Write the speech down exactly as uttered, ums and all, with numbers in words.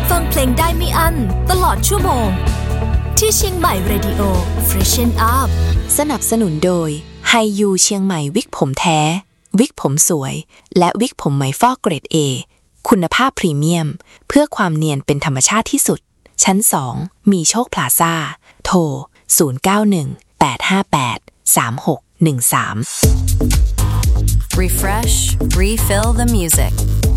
ฟังเพลงได้ไม่อั้นตลอดชั่วโมงที่เชียงใหม่ Radio Freshen Up สนับสนุนโดยไฮยูเชียงใหม่วิกผมแท้วิกผมสวยและวิกผมไหมฟอกเกรด A คุณภาพพรีเมียมเพื่อความเนียนเป็นธรรมชาติที่สุดชั้นสองมีโชคพลาซ่าโทรศูนย์ เก้า หนึ่ง แปด ห้า แปด สาม หก หนึ่ง สาม Refresh, refill the music.